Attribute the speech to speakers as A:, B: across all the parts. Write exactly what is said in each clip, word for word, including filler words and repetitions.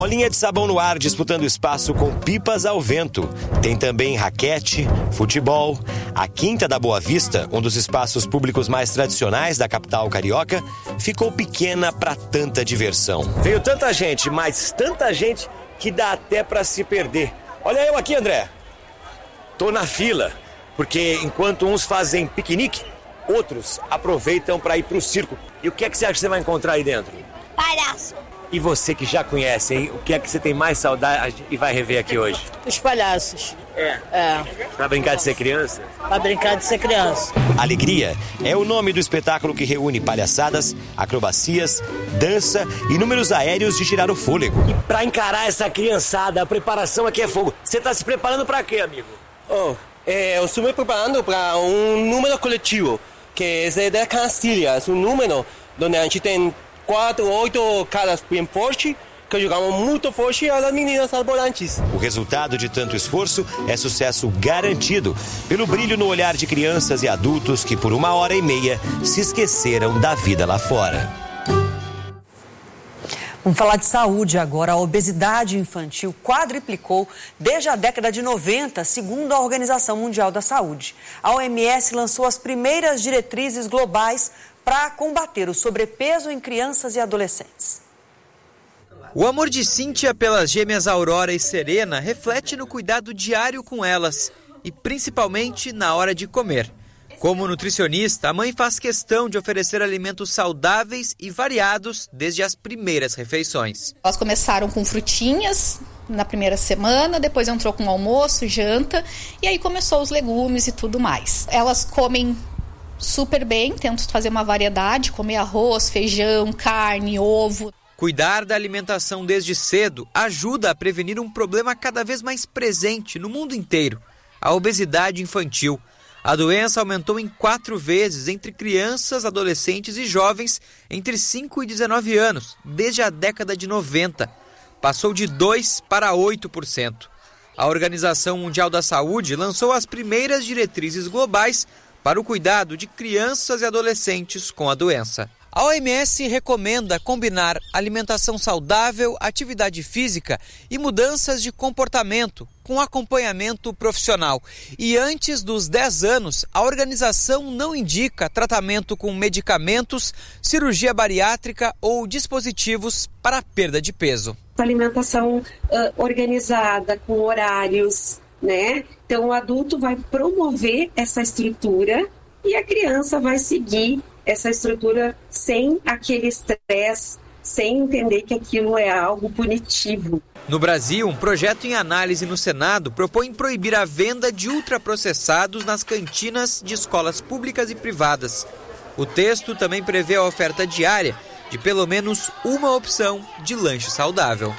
A: Bolinha de sabão no ar disputando espaço com pipas ao vento. Tem também raquete, futebol. A Quinta da Boa Vista, um dos espaços públicos mais tradicionais da capital carioca, ficou pequena para tanta diversão. Veio tanta gente, mas tanta gente que dá até para se perder. Olha eu aqui, André. Tô na fila, porque enquanto uns fazem piquenique, outros aproveitam para ir pro circo. E o que é que você acha que você vai encontrar aí dentro?
B: Palhaço.
A: E você que já conhece, hein? O que é que você tem mais saudade e vai rever aqui hoje?
B: Os palhaços.
A: É.
B: É.
A: Pra brincar de ser criança?
B: Pra brincar de ser criança.
A: Alegria é o nome do espetáculo que reúne palhaçadas, acrobacias, dança e números aéreos de tirar o fôlego. E pra encarar essa criançada, a preparação aqui é fogo. Você tá se preparando pra quê, amigo?
C: Oh, é, eu estou me preparando para um número coletivo, que é da Castilha. É um número onde a gente tem quatro, oito caras bem fortes, que jogamos muito forte, e as meninas alborantes.
A: O resultado de tanto esforço é sucesso garantido pelo brilho no olhar de crianças e adultos que por uma hora e meia se esqueceram da vida lá fora.
D: Vamos falar de saúde agora. A obesidade infantil quadriplicou desde a década de noventa, segundo a Organização Mundial da Saúde. A O M S lançou as primeiras diretrizes globais para combater o sobrepeso em crianças e adolescentes.
E: O amor de Cíntia pelas gêmeas Aurora e Serena reflete no cuidado diário com elas e principalmente na hora de comer. Como nutricionista, a mãe faz questão de oferecer alimentos saudáveis e variados desde as primeiras refeições.
F: Elas começaram com frutinhas na primeira semana, depois entrou com almoço, janta, e aí começou os legumes e tudo mais. Elas comem super bem, tento fazer uma variedade, comer arroz, feijão, carne, ovo.
E: Cuidar da alimentação desde cedo ajuda a prevenir um problema cada vez mais presente no mundo inteiro, a obesidade infantil. A doença aumentou em quatro vezes entre crianças, adolescentes e jovens entre cinco e dezenove anos, desde a década de noventa. Passou de dois para oito por cento. A Organização Mundial da Saúde lançou as primeiras diretrizes globais para o cuidado de crianças e adolescentes com a doença. A O M S recomenda combinar alimentação saudável, atividade física e mudanças de comportamento com acompanhamento profissional. E antes dos dez anos, a organização não indica tratamento com medicamentos, cirurgia bariátrica ou dispositivos para a perda de peso.
G: Alimentação uh, organizada, com horários, né? Então o adulto vai promover essa estrutura e a criança vai seguir essa estrutura sem aquele estresse, sem entender que aquilo é algo punitivo.
E: No Brasil, um projeto em análise no Senado propõe proibir a venda de ultraprocessados nas cantinas de escolas públicas e privadas. O texto também prevê a oferta diária de pelo menos uma opção de lanche saudável.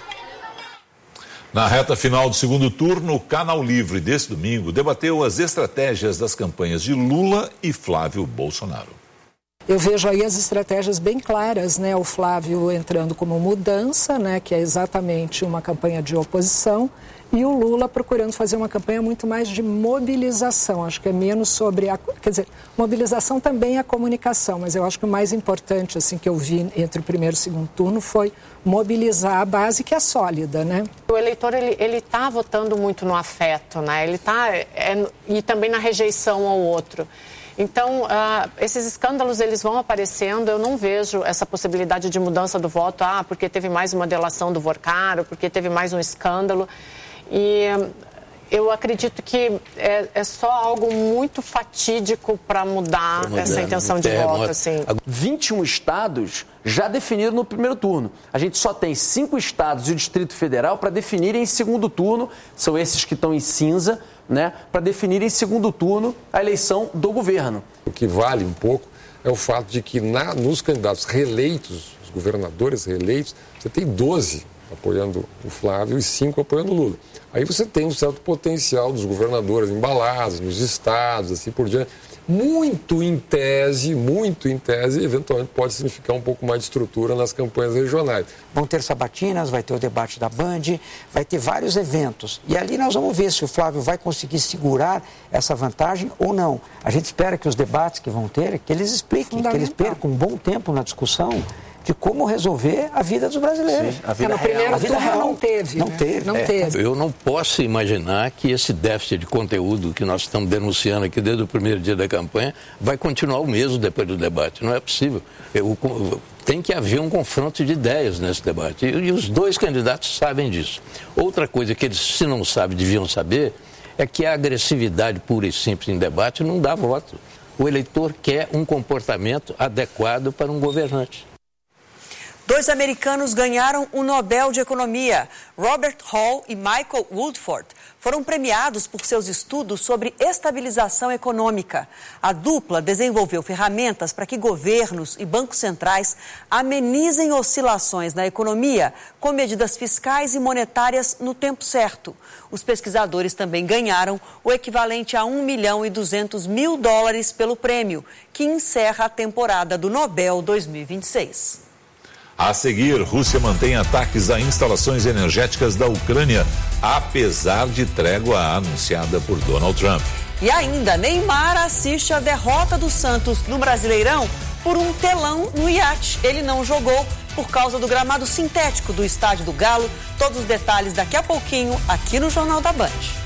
H: Na reta final do segundo turno, o Canal Livre desse domingo debateu as estratégias das campanhas de Lula e Flávio Bolsonaro.
I: Eu vejo aí as estratégias bem claras, né? O Flávio entrando como mudança, né? Que é exatamente uma campanha de oposição, e o Lula procurando fazer uma campanha muito mais de mobilização. Acho que é menos sobre a... Quer dizer, mobilização também é comunicação, mas eu acho que o mais importante, assim, que eu vi entre o primeiro e o segundo turno foi mobilizar a base, que é sólida, né?
J: O eleitor, ele ele está votando muito no afeto, né? Ele tá, é, e também na rejeição ao outro. Então, uh, esses escândalos, eles vão aparecendo. Eu não vejo essa possibilidade de mudança do voto, ah, porque teve mais uma delação do Vorcaro, porque teve mais um escândalo. E eu acredito que é, é só algo muito fatídico para mudar
K: mudar,
J: essa intenção de
K: é,
J: voto. Assim.
K: vinte e um estados já definiram no primeiro turno. A gente só tem cinco estados e o Distrito Federal para definir em segundo turno. São esses que estão em cinza, né, para definir em segundo turno a eleição do governo.
L: O que vale um pouco é o fato de que na, nos candidatos reeleitos, os governadores reeleitos, você tem doze apoiando o Flávio e cinco apoiando o Lula. Aí você tem um certo potencial dos governadores embalados, nos estados, assim por diante. Muito em tese, muito em tese, eventualmente pode significar um pouco mais de estrutura nas campanhas regionais.
M: Vão ter sabatinas, vai ter o debate da Band, vai ter vários eventos. E ali nós vamos ver se o Flávio vai conseguir segurar essa vantagem ou não. A gente espera que os debates que vão ter, que eles expliquem, que eles percam um bom tempo na discussão de como resolver a vida dos brasileiros.
K: Sim, a vida
I: é, no
K: real.
I: primeiro
M: A vida
I: turno
M: real.
I: não teve.
M: Não
I: né?
M: teve.
I: Não
M: é.
I: teve.
N: Eu não posso imaginar que esse déficit de conteúdo que nós estamos denunciando aqui desde o primeiro dia da campanha vai continuar o mesmo depois do debate. Não é possível. Eu, tem que haver um confronto de ideias nesse debate. E, e os dois candidatos sabem disso. Outra coisa que eles, se não sabem, deviam saber, é que a agressividade pura e simples em debate não dá voto. O eleitor quer um comportamento adequado para um governante.
D: Dois americanos ganharam o Nobel de Economia. Robert Hall e Michael Woodford foram premiados por seus estudos sobre estabilização econômica. A dupla desenvolveu ferramentas para que governos e bancos centrais amenizem oscilações na economia com medidas fiscais e monetárias no tempo certo. Os pesquisadores também ganharam o equivalente a um milhão e duzentos mil dólares pelo prêmio, que encerra a temporada do Nobel dois mil e vinte e seis.
H: A seguir, Rússia mantém ataques a instalações energéticas da Ucrânia, apesar de trégua anunciada por Donald Trump.
D: E ainda, Neymar assiste a derrota do Santos no Brasileirão por um telão no iate. Ele não jogou por causa do gramado sintético do Estádio do Galo. Todos os detalhes daqui a pouquinho, aqui no Jornal da Band.